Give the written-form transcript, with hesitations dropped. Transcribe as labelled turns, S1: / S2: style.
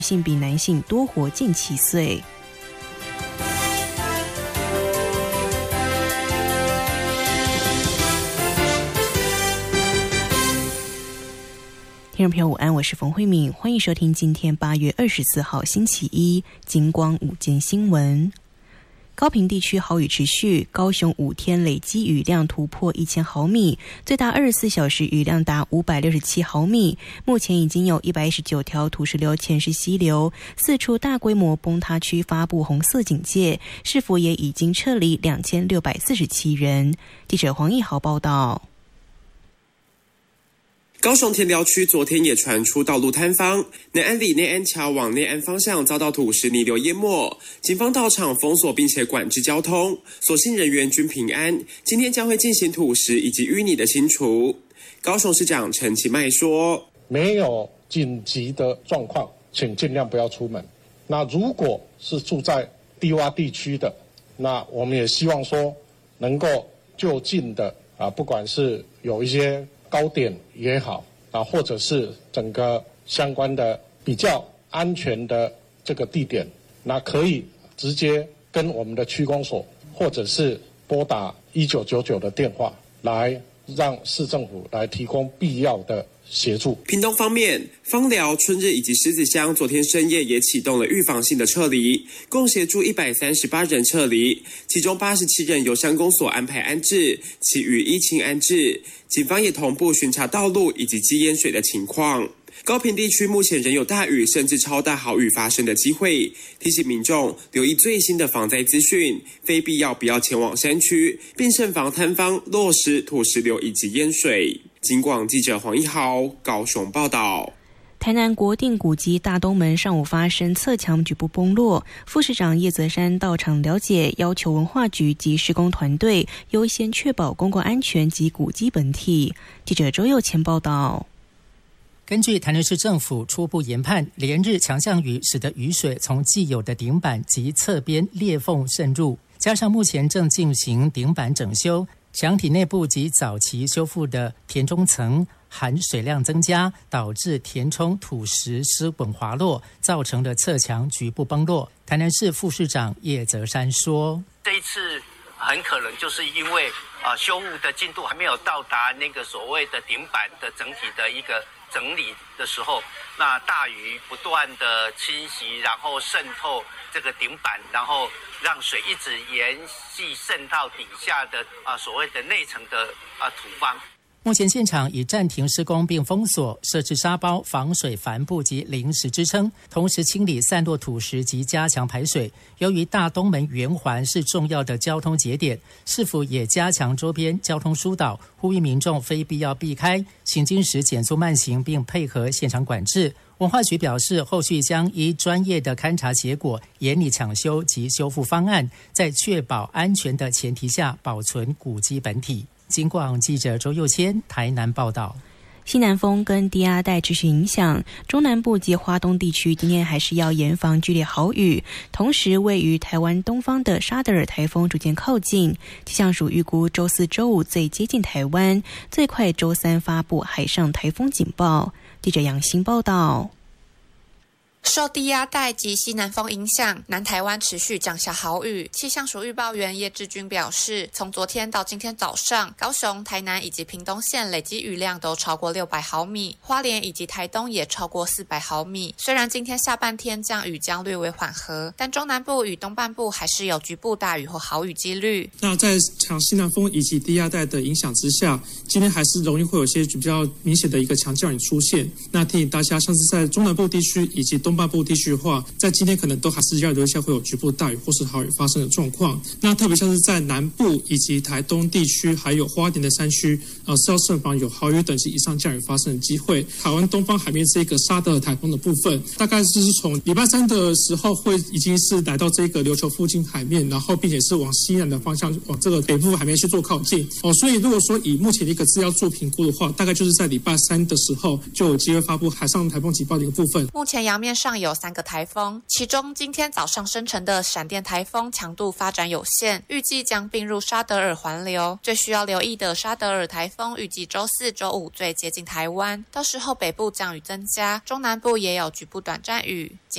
S1: 性比男性多活近7岁。听众朋友午安，我是冯慧敏，欢迎收听今天8月24号星期一金光午间新闻。高屏地区豪雨持续，高雄5天累积雨量突破1000毫米，最大24小时雨量达567毫米。目前已经有119条土石流前势溪流，4处大规模崩塌区发布红色警戒，市府也已经撤离2647人。记者黄义豪报道。
S2: 高雄田寮区昨天也传出道路坍方，南安里内安桥往内安方向遭到土石泥流淹没，警方到场封锁并且管制交通，所幸人员均平安。今天将会进行土石以及淤泥的清除。高雄市长陈其迈说：“
S3: 没有紧急的状况，请尽量不要出门。那如果是住在低洼地区的，那我们也希望说能够就近的不管是有一些高点也好或者是整个相关的比较安全的这个地点，那可以直接跟我们的区公所或者是拨打1999的电话来让市政府来提供必要的协助。”
S2: 屏东方面，枋寮、春日以及狮子乡昨天深夜也启动了预防性的撤离，共协助138人撤离，其中87人由乡公所安排安置，其余依亲安置。警方也同步巡查道路以及积淹水的情况。高屏地区目前仍有大雨甚至超大豪雨发生的机会，提醒民众留意最新的防灾资讯，非必要不要前往山区，并慎防坍方、落石、土石流以及淹水。警广记者黄一豪高雄报道。
S1: 台南国定古迹大东门上午发生侧墙局部崩落，副市长叶泽山到场了解，要求文化局及施工团队优先确保公共安全及古迹本体。记者周佑谦报道。
S4: 根据台南市政府初步研判，连日强降雨使得雨水从既有的顶板及侧边裂缝渗入，加上目前正进行顶板整修，墙体内部及早期修复的填充层含水量增加，导致填充土石湿滚滑落，造成的侧墙局部崩落。台南市副市长叶泽山说：“
S5: 这一次很可能就是因为修复的进度还没有到达那个所谓的顶板的整体的一个整理的时候，那大雨不断的侵袭，然后渗透这个顶板，然后让水一直延续渗到底下的所谓的内层的土方。”
S4: 目前现场已暂停施工并封锁，设置沙包、防水帆布及临时支撑，同时清理散落土石及加强排水。由于大东门圆环是重要的交通节点，市府也加强周边交通疏导，呼吁民众非必要避开，行经时减速慢行，并配合现场管制。文化局表示，后续将依专业的勘查结果，研拟抢修及修复方案，在确保安全的前提下，保存古迹本体。警广记者周佑谦台南报道。
S1: 西南风跟低压带持续影响，中南部及花东地区今天还是要严防剧烈豪雨。同时，位于台湾东方的沙德尔台风逐渐靠近，气象署预估周4、周5最接近台湾，最快周3发布海上台风警报。记者杨欣报道。
S6: 受低压带及西南风影响，南台湾持续降下豪雨。气象署预报员叶志军表示，从昨天到今天早上，高雄、台南以及屏东县累积雨量都超过600毫米，花莲以及台东也超过400毫米。虽然今天下半天降雨将略微缓和，但中南部与东半部还是有局部大雨或豪雨几率。
S7: 那在强西南风以及低压带的影响之下，今天还是容易会有些比较明显的一个强降雨出现。那提醒大家，像是在中南部地区以及东半部地区的话，在今天可能都还是要留意一下会有局部大雨或是豪雨发生的状况。那特别像是在南部以及台东地区，还有花莲的山区，是要慎防有豪雨等级以上降雨发生的机会。台湾东方海面这个沙德尔台风的部分，大概是从礼拜3的时候会已经是来到这个琉球附近海面，然后并且是往西南的方向往这个北部海面去做靠近。所以如果说以目前的一个资料做评估的话，大概就是在礼拜3的时候就有机会发布海上台风警报的一个部分。
S6: 目前洋面上有3个台风，其中今天早上生成的闪电台风强度发展有限，预计将并入沙德尔环流。最需要留意的沙德尔台风预计周4、周5最接近台湾，到时候北部降雨增加，中南部也有局部短暂雨。